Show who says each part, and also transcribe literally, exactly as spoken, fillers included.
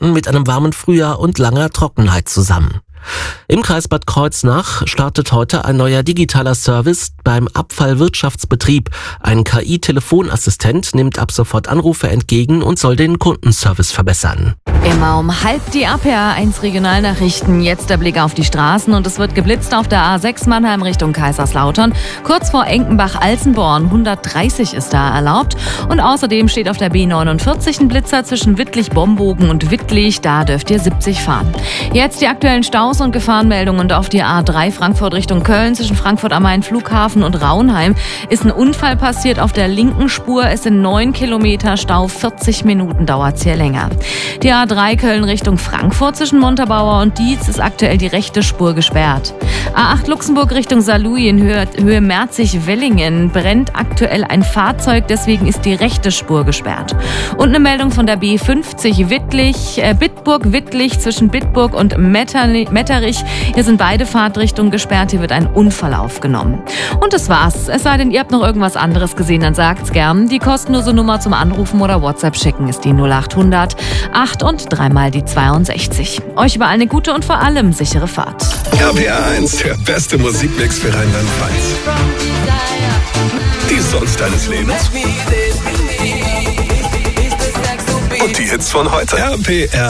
Speaker 1: Wochenenden mit einem warmen Frühjahr und langer Trockenheit zusammen. Im Kreis Bad Kreuznach startet heute ein neuer digitaler Service beim Abfallwirtschaftsbetrieb. Ein K I-Telefonassistent nimmt ab sofort Anrufe entgegen und soll den Kundenservice verbessern.
Speaker 2: Immer um halb die A P R eins Regionalnachrichten. Jetzt der Blick auf die Straßen und es wird geblitzt auf der A sechs Mannheim Richtung Kaiserslautern. Kurz vor Enkenbach-Alsenborn. hundertdreißig ist da erlaubt. Und außerdem steht auf der B neunundvierzig ein Blitzer zwischen Wittlich-Bombogen und Wittlich. Da dürft ihr siebzig fahren. Jetzt die aktuellen Staus und Gefahrenmeldungen auf die A drei Frankfurt Richtung Köln. Zwischen Frankfurt am Main Flughafen und Raunheim ist ein Unfall passiert auf der linken Spur. Es sind neun Kilometer Stau. vierzig Minuten dauert es hier länger. Die A drei Köln Richtung Frankfurt zwischen Montabaur und Dietz ist aktuell die rechte Spur gesperrt. A acht Luxemburg Richtung Saarlouis in Höhe, Höhe Merzig-Wellingen brennt aktuell ein Fahrzeug, deswegen ist die rechte Spur gesperrt. Und eine Meldung von der B fünfzig Wittlich, äh, Bitburg-Wittlich zwischen Bitburg und Metterli- Metterich. Hier sind beide Fahrtrichtungen gesperrt, hier wird ein Unfall aufgenommen. Und das war's. Es sei denn, ihr habt noch irgendwas anderes gesehen, dann sagt's gern. Die kostenlose Nummer zum Anrufen oder WhatsApp schicken ist die null achthundert acht und dreimal die zweiundsechzig. Euch überall eine gute und vor allem sichere Fahrt.
Speaker 3: R P R eins, der beste Musikmix für Rheinland-Pfalz. Die Songs deines Lebens. Und die Hits von heute. R P R